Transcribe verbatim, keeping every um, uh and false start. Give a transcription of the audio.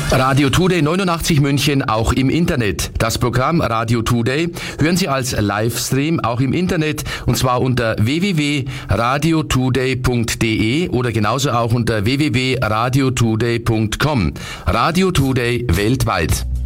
Radio Today neunundachtzig München auch im Internet. Das Programm Radio Today hören Sie als Livestream auch im Internet und zwar unter w w w punkt radio today punkt d e oder genauso auch unter w w w punkt radio today punkt com. Radio Today weltweit.